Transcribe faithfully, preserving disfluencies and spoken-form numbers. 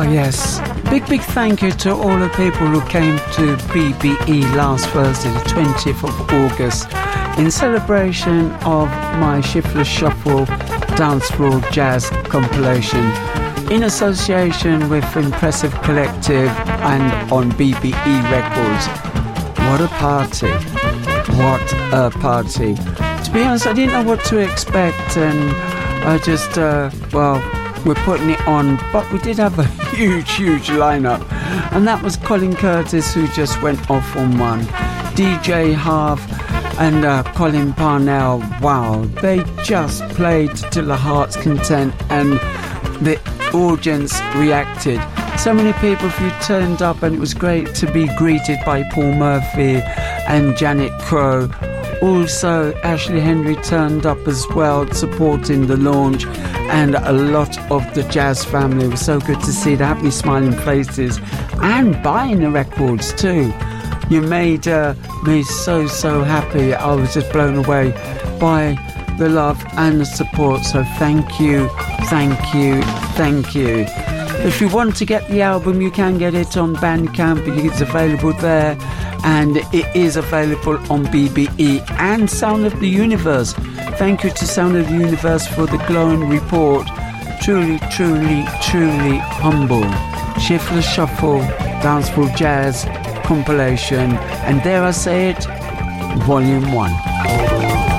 yes. Big, big thank you to all the people who came to B B E last Thursday, the twentieth of August, in celebration of my Shiftless Shuffle Dance Floor Jazz compilation, in association with Impressive Collective and on B B E Records. What a party. What a party. To be honest, I didn't know what to expect, and I just, uh, well, we're putting it on, but we did have a huge, huge lineup, and that was Colin Curtis, who just went off on one, D J Harv and uh, Colin Parnell. Wow, they just played till the heart's content, and the audience reacted. So many people who turned up, and it was great to be greeted by Paul Murphy and Janet Crow. Also, Ashley Henry turned up as well, supporting the launch, and a lot of the jazz family. It was so good to see the happy smiling faces and buying the records too. You made uh, me so, so happy. I was just blown away by the love and the support. So thank you, thank you, thank you. If you want to get the album, you can get it on Bandcamp. It's available there, and it is available on B B E and Sound of the Universe. Thank you to Sound of the Universe for the glowing report. Truly, truly, truly humble. Shiftless Shuffle, Danceful Jazz compilation, and dare I say it, Volume one.